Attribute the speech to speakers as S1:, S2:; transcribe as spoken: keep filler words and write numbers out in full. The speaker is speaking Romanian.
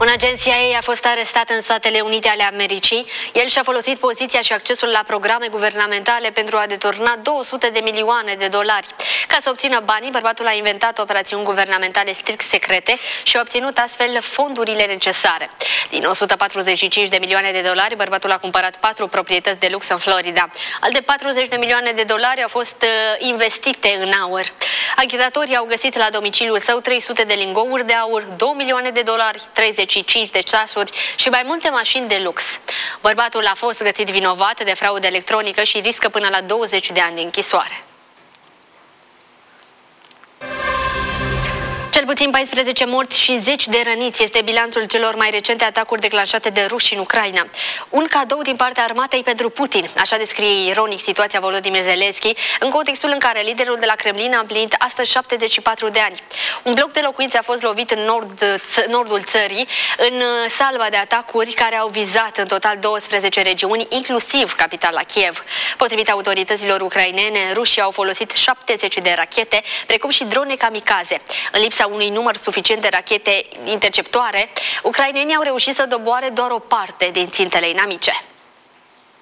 S1: Un agent C I A a fost arestat în Statele Unite ale Americii. El și-a folosit poziția și accesul la programe guvernamentale pentru a deturna două sute de milioane de dolari. Ca să obțină banii, bărbatul a inventat operațiuni guvernamentale strict secrete și a obținut astfel fondurile necesare. Din o sută patruzeci și cinci de milioane de dolari, bărbatul a cumpărat patru proprietăți de lux în Florida. Alte patruzeci de milioane de dolari au fost uh, investite în aur. Anchetatorii au găsit la domiciliul său trei sute de lingouri de aur, două milioane de dolari, treizeci și cinci de ceasuri și mai multe mașini de lux. Bărbatul a fost găsit vinovat de fraudă electronică și riscă până la douăzeci de ani de închisoare. Cel puțin paisprezece morți și zeci de răniți este bilanțul celor mai recente atacuri declanșate de ruși în Ucraina. Un cadou din partea armatei pentru Putin, așa descrie ironic situația Volodymyr Zelensky, în contextul în care liderul de la Kremlin a împlinit astăzi șaptezeci și patru de ani. Un bloc de locuințe a fost lovit în nord, nordul țării, în salva de atacuri care au vizat în total douăsprezece regiuni, inclusiv capitala Kiev. Potrivit autorităților ucrainene, rușii au folosit șaptezeci de rachete, precum și drone kamikaze. În lipsa unui număr suficient de rachete interceptoare, ucrainenii au reușit să doboare doar o parte din țintele inamice.